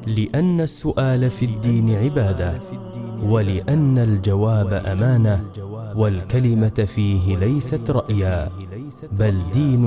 لأن السؤال في الدين عبادة، ولأن الجواب أمانة، والكلمة فيه ليست رأيا بل دين